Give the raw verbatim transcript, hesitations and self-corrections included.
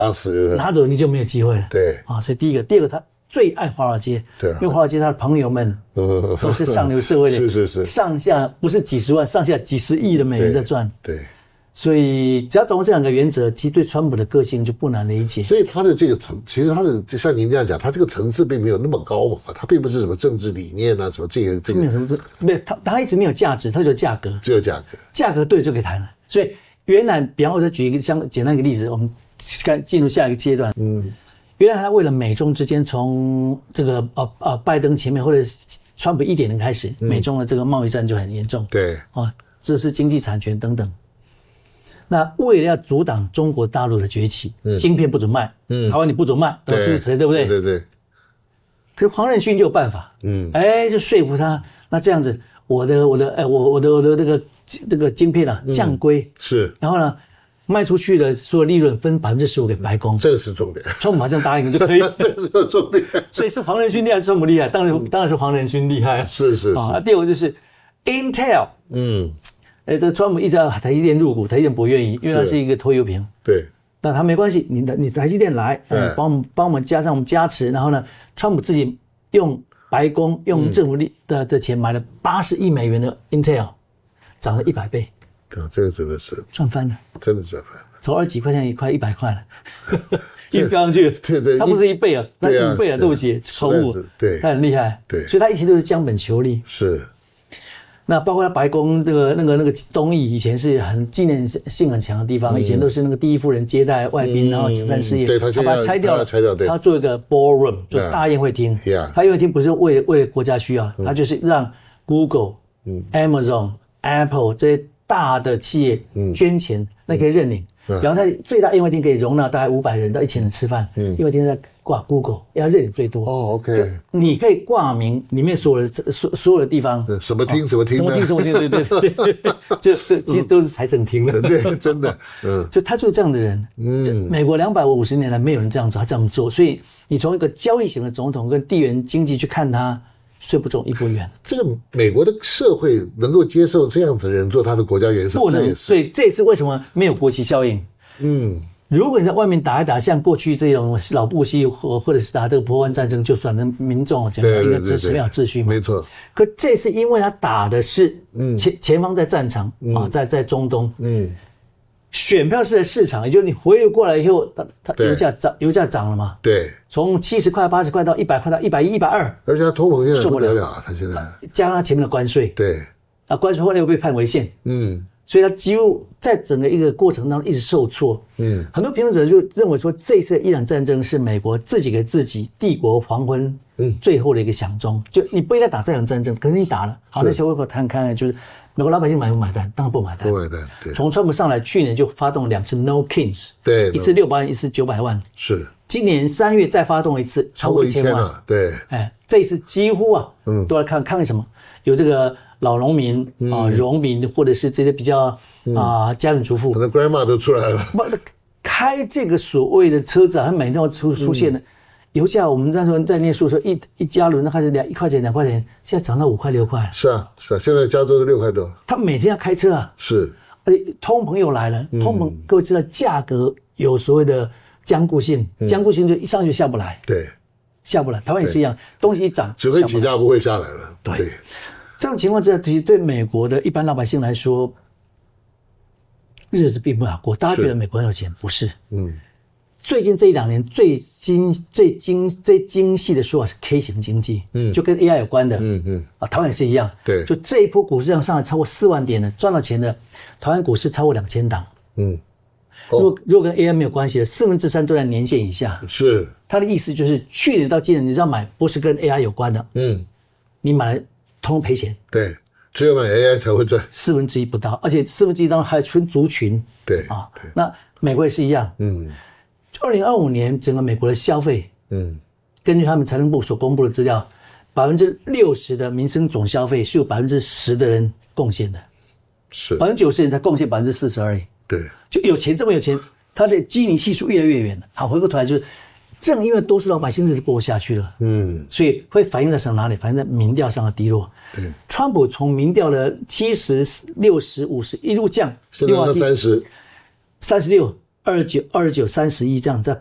打死拿走你就没有机会了。 对啊，所以第一个，第二个他最爱华尔街， 对， 因为华尔街他的朋友们都是上流社会的， 是是是， 上下不是几十万，上下几十亿的美元在赚。 对。对， 所以只要掌握这两个原则，其实对川普的个性就不难理解。 所以他的这个层，其实他的像您这样讲，他这个层次并没有那么高嘛，他并不是什么政治理念啊，什么这个这个没有什么这没有他他一直没有价值，他只有价格， 只有价格， 价格对就可以谈了。所以原来，比方我再举一个相简单一个例子，我们进入下一个阶段。嗯，原来他为了美中之间从这个呃呃拜登前面或者是川普一点零开始，嗯、美中的这个贸易战就很严重。 对， 哦，这是经济产权等等。那为了要阻挡中国大陆的崛起，嗯、晶片不准卖，嗯、台湾你不准卖，诸如此类，对不对？ 对对对。 可是黄仁勋就有办法，嗯，哎，就说服他。那这样子，我的我的哎，我我的我的这个这个晶片啊降规、嗯、 是， 然后呢卖出去的所有利润分百分之十五给白宫， 这个是重点。 川普马上答应就可以， 这个是重点。 所以是黄仁勋厉害，是川普厉害，当然、嗯、当然是黄仁勋厉害。 是是是。 啊，第二个就是 Intel， 嗯。哎，这川普一直要台积电入股，台积电不愿意，因为它是一个拖油瓶。 对， 那他没关系，你的你台积电来，嗯，帮我们帮我们加上我们加持，然后呢，川普自己用白宫用政府力的的钱买了八十亿美元的 Intel， 涨了一百倍。 对，这个真的是赚翻了， 真的赚翻了， 从二十几块钱一块一百块了，一飙上去， 对对， 它不是一倍啊，它五倍啊，对不起，错误， 对， 它很厉害， 对， 所以它一切都是将本求利， 是。 那包括他白宫这个那个那个东翼以前是很纪念性很强的地方，嗯、以前都是那个第一夫人接待外宾，嗯、然后慈善事业， 对，他把它拆掉了， 拆掉，对， 他做一个 ballroom， 做大宴会厅。 Yeah. 他宴会厅不是为了为了国家需要，嗯、他就是让 Google、嗯、Amazon、Apple 这些大的企业捐钱，嗯、那可以认领。嗯、然后他最大宴会厅可以容纳大概五百人到一千人吃饭，嗯、宴会厅在挂 Google， 要认领最多。 哦 ，OK， 你可以挂名里面所有的所所有的地方， 什么厅什么厅， 什么厅什么厅，对对对对，就其实都是财政厅了。 对，真的，嗯， 就他就是这样的人。嗯，美国两百五十年来没有人这样做，他这样做，所以你从一个交易型的总统跟地缘经济去看他，虽不中亦不远。 这个美国的社会能够接受这样子的人做他的国家元首， 不能。所以这次为什么没有国旗效应？嗯。如果你在外面打一打，像过去这种老布希或或者是打这个波湾战争，就算那民众讲应该支持没有秩序嘛， 没错。 可这次因为他打的是前、嗯、前方在战场、嗯、啊，在在中东，嗯，选票是在市场，也就是你回流过来以后，它它油价涨，油价涨了嘛， 对， 从七十块、八十块到一百块到一百一、一百二， 而且它通膨现在受不了了，它现在加上它前面的关税， 对， 啊，关税后来又被判违宪， 嗯。 所以他几乎在整个一个过程当中一直受挫。嗯，很多评论者就认为说，这次的伊朗战争是美国自己给自己帝国黄昏最后的一个响钟。就你不应该打这场战争，可是你打了。好，那小微口谈看看，就是美国老百姓买不买单？当然不买单。 不买单。对。 从川普上来，去年就发动两次 No Kings， 对， 一次六百万，一次九百万。 是。今年三月再发动一次，超过一千万。 对。 哎，这一次几乎啊，嗯，都来看看什么？有这个。老农民啊，农民或者是这些比较啊家庭主妇， 可能 grandma 都出来了。 不，开这个所谓的车子啊，它每天都出出现的油价，我们那时候在念书的时候，一一加仑那开始两一块钱两块钱，现在涨到五块六块。 是啊，是啊，现在加州是六块多。 他每天要开车啊， 是， 而且通膨又来了，通膨各位知道价格有所谓的僵固性，僵固性就一上去下不来， 对， 下不来。台湾也是一样，东西一涨只会起价不会下来了， 对。这种情况之下，其实对美国的一般老百姓来说，日子并不好过。大家觉得美国很有钱，不是？嗯，最近这一两年最精、最精、最精细的说法是 K 型经济，嗯，就跟 A I 有关的，嗯嗯，啊，台湾也是一样， 对， 就这一波股市上上来超过四万点的，赚到钱的，台湾股市超过两千档，嗯，哦、如果如果跟 A I 没有关系的，四分之三都在年线以下， 是， 他的意思就是去年到今年你只要买不是跟 A I 有关的，嗯，你买了。通通赔钱， 对，只有买 A I 才会赚， 四分之一不到，而且四分之一当中还分族群， 对啊，那美国也是一样，嗯，二零二五年整个美国的消费，嗯，根据他们财政部所公布的资料，百分之六十的民生总消费是有百分之十的人贡献的， 是百分之九十人才贡献百分之四十而已， 对， 就有钱这么有钱，他的基尼系数越来越远了。好，回过头来就是。正因为多数老百姓日子过不下去了，嗯，所以会反映在什么哪里？反映在民调上的低落。对，川普从民调的七十、六十、五十一路降， 现在到三十、 三十六， 二十九、二十九、三十一这样在